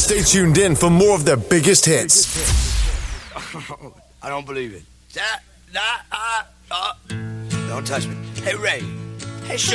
Stay tuned in for more of their biggest hits. I don't believe it. Don't touch me. Hey, Ray. Hey,